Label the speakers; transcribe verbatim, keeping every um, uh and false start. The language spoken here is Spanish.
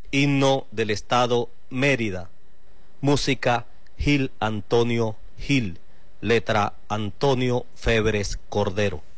Speaker 1: himno del estado Mérida, música Gil Antonio Gil, letra Antonio Febres Cordero.